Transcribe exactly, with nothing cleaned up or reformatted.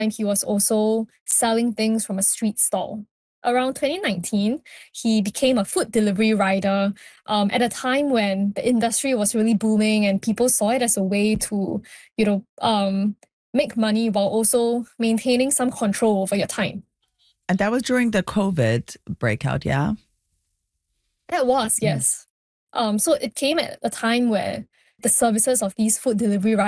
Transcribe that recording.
and he was also selling things from a street stall. Around twenty nineteen, he became a food delivery rider um, at a time when the industry was really booming and people saw it as a way to, you know, um, make money while also maintaining some control over your time. And that was during the COVID breakout, yeah? That was, Mm. yes. Um, so it came at a time where the services of these food delivery